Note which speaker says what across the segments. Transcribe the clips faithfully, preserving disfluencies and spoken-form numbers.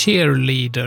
Speaker 1: Cheerleader.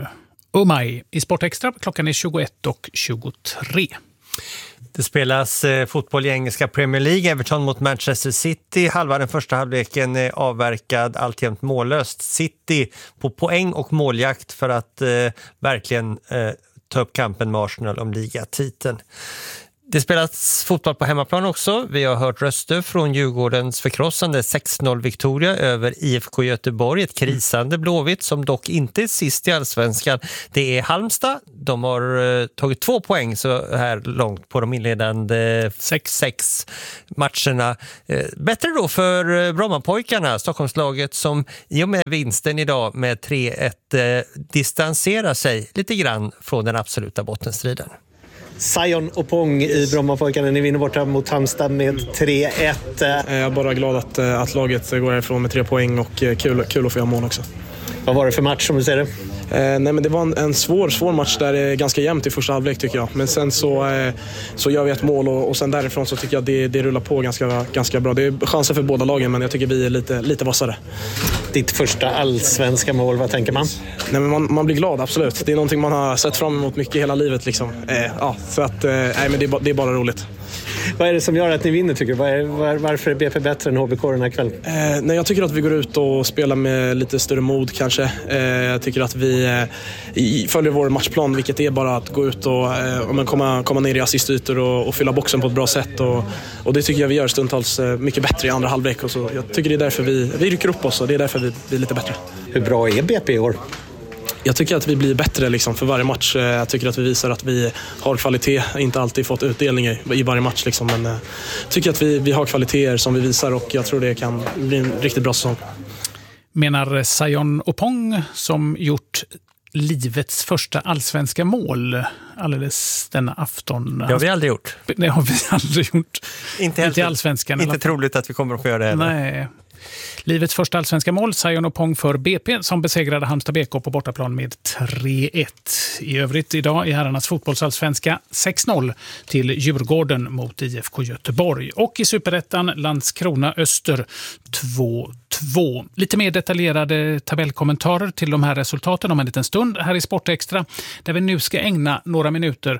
Speaker 1: Oh my. I Sportextra, klockan är tjugoett och tjugotre.
Speaker 2: Det spelas eh, fotboll i engelska Premier League. Everton mot Manchester City. Halva den första halvleken är avverkad, alltjämt mållöst. City på poäng och måljakt för att eh, verkligen eh, ta upp kampen med Arsenal om ligatiteln. Det spelas fotboll på hemmaplan också. Vi har hört röster från Djurgårdens förkrossande sex noll-viktoria över I F K Göteborg. Ett krisande Blåvitt som dock inte är sist i allsvenskan. Det är Halmstad. De har uh, tagit två poäng så här långt på de inledande sex, sex matcherna. Uh, bättre då för uh, Brommapojkarna, Stockholmslaget som i och med vinsten idag med tre ett uh, distanserar sig lite grann från den absoluta bottenstriden.
Speaker 3: Sion och Pong i Brommapojkarna. Ni vinner borta mot Halmstad med tre ett.
Speaker 4: Jag är bara glad att, att laget går härifrån med tre poäng och kul, kul att få göra mål också.
Speaker 3: Vad var det för match som du ser det?
Speaker 4: Eh, nej men det var en, en svår, svår match där det är ganska jämnt i första halvlek tycker jag. Men sen så, eh, så gör vi ett mål och, och sen därifrån så tycker jag det, det rullar på ganska, ganska bra. Det är chanser för båda lagen men jag tycker vi är lite, lite vassare.
Speaker 3: Ditt första allsvenska mål, vad tänker man?
Speaker 4: Nej, men man, man blir glad, absolut. Det är någonting man har sett fram emot mycket hela livet. Liksom. Eh, ja, så att, eh, nej, men det, är, det är bara roligt.
Speaker 3: Vad är det som gör att ni vinner tycker du? Var är, var, varför är B P bättre än H B K den här kvällen?
Speaker 4: Eh, nej, jag tycker att vi går ut och spelar med lite större mod kanske. Eh, jag tycker att vi eh, följer vår matchplan, vilket är bara att gå ut och eh, komma, komma ner i assistytor och, och fylla boxen på ett bra sätt. Och, och det tycker jag vi gör stundtals eh, mycket bättre i andra halvlek. Och så. Jag tycker det är därför vi, vi rycker upp oss och det är därför vi blir lite bättre.
Speaker 3: Hur bra är B P i år?
Speaker 4: Jag tycker att vi blir bättre liksom, för varje match. Jag tycker att vi visar att vi har kvalitet. Inte alltid fått utdelning i, i varje match. Liksom, men jag tycker att vi, vi har kvaliteter som vi visar och jag tror det kan bli en riktigt bra säsong.
Speaker 1: Menar Sion Opong som gjort livets första allsvenska mål alldeles denna afton.
Speaker 2: Det har vi aldrig gjort.
Speaker 1: Det har vi aldrig gjort.
Speaker 2: Inte,
Speaker 1: inte i allsvenskan.
Speaker 2: Inte troligt att vi kommer att få göra det heller.
Speaker 1: Nej. Livets första allsvenska mål, Sion Opong för B P som besegrade Halmstad B K på bortaplan med tre ett. I övrigt idag i herrarnas fotbollsallsvenska sex noll till Djurgården mot I F K Göteborg. Och i Superettan Landskrona Öster två två. Lite mer detaljerade tabellkommentarer till de här resultaten om en liten stund här i Sportextra där vi nu ska ägna några minuter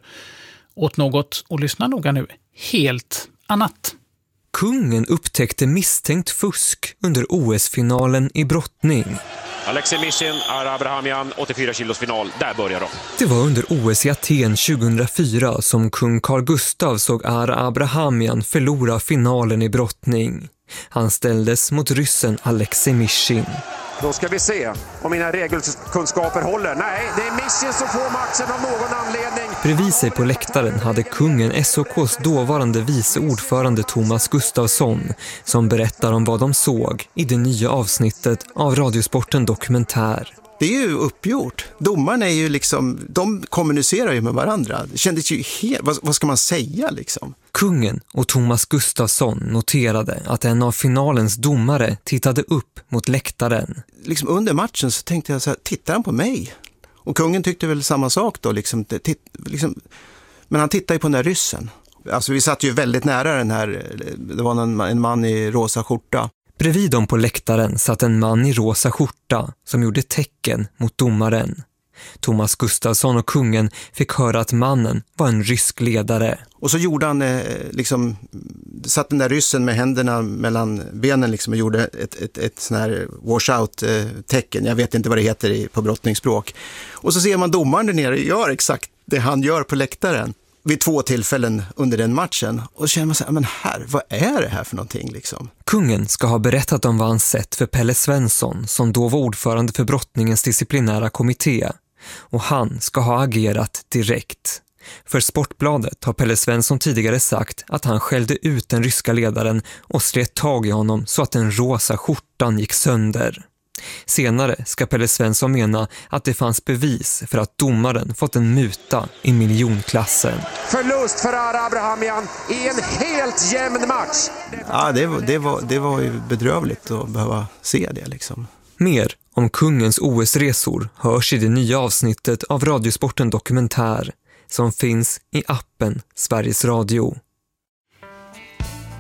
Speaker 1: åt något, och lyssna noga nu, helt annat.
Speaker 5: Kungen upptäckte misstänkt fusk under O S-finalen i brottning.
Speaker 6: Alexei Mishin, Ara Abrahamian, åttiofyra kilos final. Där börjar de.
Speaker 5: Det var under O S i Aten tjugohundrafyra som kung Carl Gustaf såg Ara Abrahamian förlora finalen i brottning. Han ställdes mot ryssen Alexei Mishin.
Speaker 6: Då ska vi se om mina regelkunskaper håller. Nej, det är Mishin som får matchen av någon anledning.
Speaker 5: Bredvid sig på läktaren hade kungen S O K:s dåvarande vice ordförande Thomas Gustafsson som berättar om vad de såg i det nya avsnittet av Radiosporten Dokumentär.
Speaker 7: Det är ju uppgjort. Domarna är ju liksom, de kommunicerar ju med varandra. Det kändes ju helt, vad, vad ska man säga liksom?
Speaker 5: Kungen och Thomas Gustafsson noterade att en av finalens domare tittade upp mot läktaren.
Speaker 7: Liksom under matchen så tänkte jag så här, tittar han på mig? Och kungen tyckte väl samma sak då, liksom, titt, liksom, men han tittade ju på den där ryssen. Alltså vi satt ju väldigt nära den här, det var en, en man i rosa skjorta.
Speaker 5: Bredvid dem på läktaren satt en man i rosa skjorta som gjorde tecken mot domaren. Thomas Gustafsson och kungen fick höra att mannen var en rysk ledare.
Speaker 7: Och så gjorde han eh, liksom, satt den där ryssen med händerna mellan benen liksom, och gjorde ett, ett, ett sån här washout-tecken. Jag vet inte vad det heter i, på brottningsspråk. Och så ser man domaren där nere gör exakt det han gör på läktaren vid två tillfällen under den matchen. Och så känner man så här, men här, vad är det här för någonting liksom?
Speaker 5: Kungen ska ha berättat om vad han sett för Pelle Svensson som då var ordförande för brottningens disciplinära kommitté. Och han ska ha agerat direkt. För Sportbladet har Pelle Svensson tidigare sagt att han skällde ut den ryska ledaren och slet tag i honom så att den rosa skjortan gick sönder. Senare ska Pelle Svensson mena att det fanns bevis för att domaren fått en muta i miljonklassen.
Speaker 6: Förlust för Ara Abrahamian i en helt jämn match.
Speaker 7: Ja, det var, det var, det var ju bedrövligt att behöva se det liksom.
Speaker 5: Mer om kungens O S-resor hörs i det nya avsnittet av Radiosporten Dokumentär som finns i appen Sveriges Radio.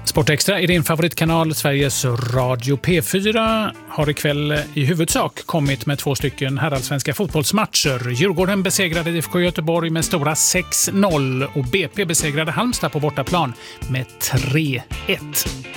Speaker 1: Sportextra i din favoritkanal Sveriges Radio P fyra har ikväll i huvudsak kommit med två stycken herrallsvenska fotbollsmatcher. Djurgården besegrade I F K Göteborg med stora sex noll och B P besegrade Halmstad på bortaplan med tre ett.